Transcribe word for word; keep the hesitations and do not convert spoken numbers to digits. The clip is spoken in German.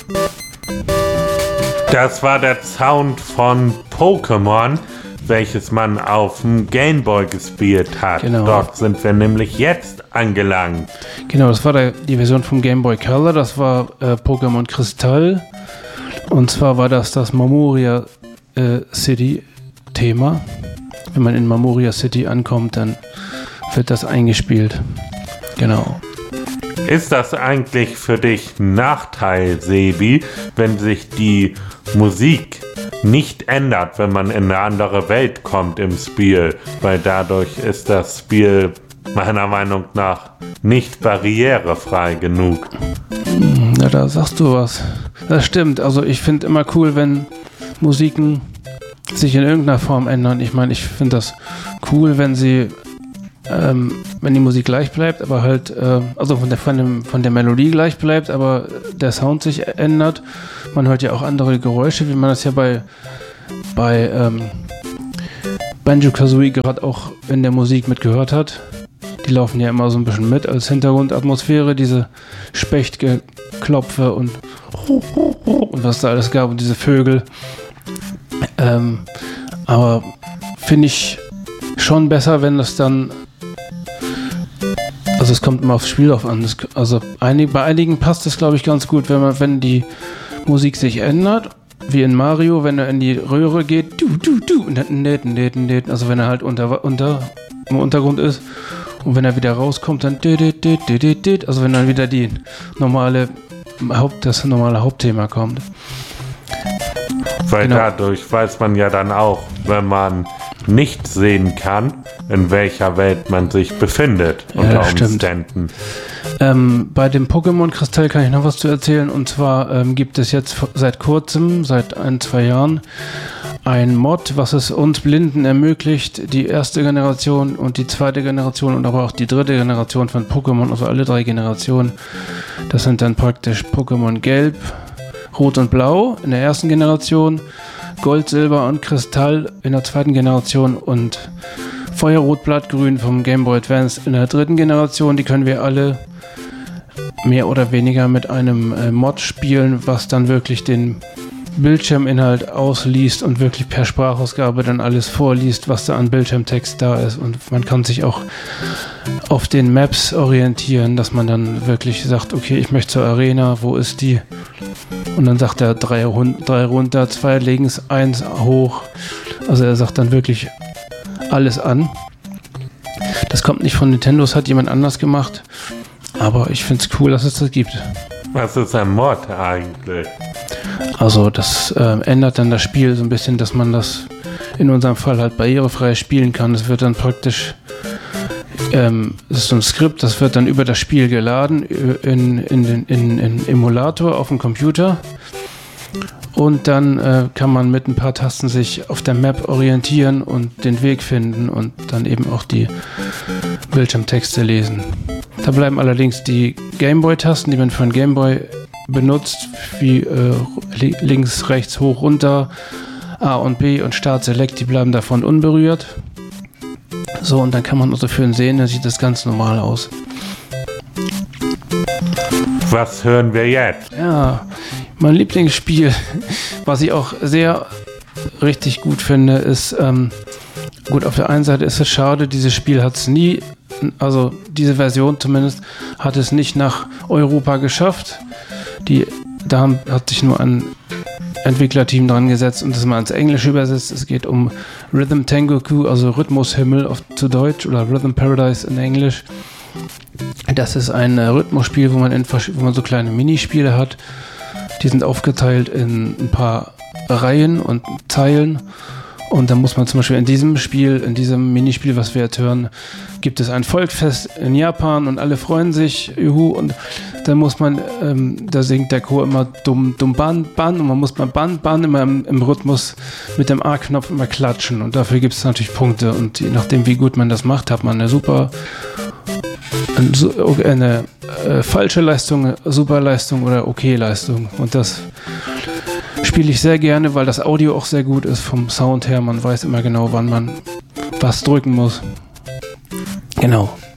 Das war der Sound von Pokémon, welches man auf dem Gameboy gespielt hat. Genau. Dort sind wir nämlich jetzt angelangt. Genau, das war der, die Version vom Game Boy Color, das war äh, Pokémon Kristall. Und zwar war das das Mamoria äh, City Thema. Wenn man in Mamoria City ankommt, dann wird das eingespielt. Genau. Ist das eigentlich für dich ein Nachteil, Sebi, wenn sich die Musik nicht ändert, wenn man in eine andere Welt kommt im Spiel? Weil dadurch ist das Spiel meiner Meinung nach nicht barrierefrei genug. Na, da sagst du was. Das stimmt. Also ich finde immer cool, wenn Musiken sich in irgendeiner Form ändern. Ich meine, ich finde das cool, wenn sie Ähm, wenn die Musik gleich bleibt, aber halt, äh, also von der, von, dem, von der Melodie gleich bleibt, aber der Sound sich ändert. Man hört ja auch andere Geräusche, wie man das ja bei, bei ähm, Banjo-Kazooie gerade auch in der Musik mitgehört hat. Die laufen ja immer so ein bisschen mit als Hintergrundatmosphäre, diese Spechtgeklopfe und, und was da alles gab und diese Vögel. Ähm, aber finde ich schon besser, wenn das dann. Also es kommt immer aufs Spiel auf an. Das, also einig, bei einigen passt es, glaube ich, ganz gut, wenn man, wenn die Musik sich ändert, wie in Mario, wenn er in die Röhre geht, du, du, du, und dann, also wenn er halt unter, unter, im Untergrund ist und wenn er wieder rauskommt, dann, also wenn dann wieder die normale Haupt, das normale Hauptthema kommt. Weil genau. Dadurch weiß man ja dann auch, wenn man nicht sehen kann, in welcher Welt man sich befindet, ja, unter Umständen. Ähm, bei dem Pokémon Kristall kann ich noch was zu erzählen, und zwar ähm, gibt es jetzt seit kurzem, seit ein, zwei Jahren, ein Mod, was es uns Blinden ermöglicht, die erste Generation und die zweite Generation und aber auch die dritte Generation von Pokémon, also alle drei Generationen, das sind dann praktisch Pokémon Gelb, Rot und Blau in der ersten Generation, Gold, Silber und Kristall in der zweiten Generation und Feuerrot, Blattgrün vom Game Boy Advance in der dritten Generation. Die können wir alle mehr oder weniger mit einem äh, Mod spielen, was dann wirklich den Bildschirminhalt ausliest und wirklich per Sprachausgabe dann alles vorliest, was da an Bildschirmtext da ist. Und man kann sich auch auf den Maps orientieren, dass man dann wirklich sagt, okay, ich möchte zur Arena, wo ist die? Und dann sagt er drei, drei runter, zwei links, eins hoch. Also er sagt dann wirklich alles an. Das kommt nicht von Nintendo, das hat jemand anders gemacht. Aber ich finde es cool, dass es das gibt. Was ist ein Mod eigentlich? Also das äh, ändert dann das Spiel so ein bisschen, dass man das in unserem Fall halt barrierefrei spielen kann. Es wird dann praktisch, ähm, es ist so ein Skript, das wird dann über das Spiel geladen in, in den in, in Emulator auf dem Computer. Und dann äh, kann man mit ein paar Tasten sich auf der Map orientieren und den Weg finden und dann eben auch die Bildschirmtexte lesen. Da bleiben allerdings die Gameboy-Tasten, die man für einen Gameboy benutzt, wie äh, links, rechts, hoch, runter, A und B und Start, Select, die bleiben davon unberührt. So, und dann kann man also für ihn sehen, dann sieht das ganz normal aus. Was hören wir jetzt? Ja, mein Lieblingsspiel, was ich auch sehr richtig gut finde, ist, ähm, gut, auf der einen Seite ist es schade, dieses Spiel hat es nie, also diese Version zumindest, hat es nicht nach Europa geschafft. Die, da haben, hat sich nur ein Entwicklerteam dran gesetzt und das mal ins Englische übersetzt. Es geht um Rhythm Tengoku, also Rhythmushimmel auf, zu Deutsch, oder Rhythm Paradise in Englisch. Das ist ein äh, Rhythmusspiel, wo man, in, wo man so kleine Minispiele hat. Die sind aufgeteilt in ein paar Reihen und Zeilen. Und dann muss man zum Beispiel in diesem Spiel, in diesem Minispiel, was wir jetzt hören, gibt es ein Volksfest in Japan und alle freuen sich, juhu, und dann muss man, ähm, da singt der Chor immer dumm, dumm, ban, ban, und man muss beim ban, ban immer im, im Rhythmus mit dem A-Knopf immer klatschen, und dafür gibt es natürlich Punkte, und je nachdem, wie gut man das macht, hat man eine super, eine, eine äh, falsche Leistung, eine super Leistung oder okay Leistung, und das spiele ich sehr gerne, weil das Audio auch sehr gut ist vom Sound her. Man weiß immer genau, wann man was drücken muss. Genau.